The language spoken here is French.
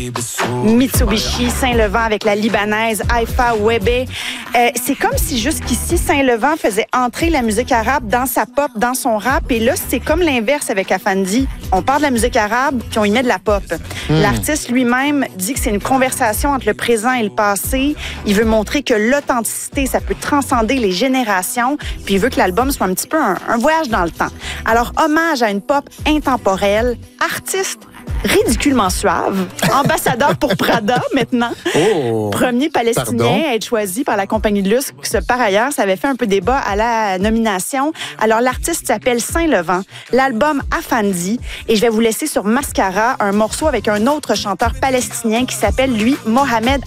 Mitsubishi, Saint-Levant avec la Libanaise Haifa Webe. C'est comme si jusqu'ici, Saint-Levant faisait entrer la musique arabe dans sa pop, dans son rap. Et là, c'est comme l'inverse avec Afandi. On parle de la musique arabe, puis on y met de la pop. L'artiste lui-même dit que c'est une conversation entre le présent et le passé. Il veut montrer que l'authenticité, ça peut transcender les générations. Puis il veut que l'album soit un petit peu un voyage dans le temps. Alors, hommage à une pop intemporelle, artiste ridiculement suave, ambassadeur pour Prada maintenant, premier Palestinien à être choisi par la compagnie de luxe. Par ailleurs, ça avait fait un peu débat à la nomination. Alors, l'artiste s'appelle Saint-Levant, l'album Afandi, et je vais vous laisser sur Mascara un morceau avec un autre chanteur palestinien qui s'appelle, lui, Mohamed